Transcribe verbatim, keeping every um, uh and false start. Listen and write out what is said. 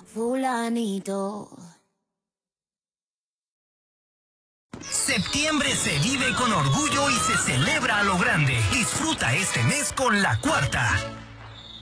fulanito. Septiembre se vive con orgullo y se celebra a lo grande. Disfruta este mes con La Cuarta.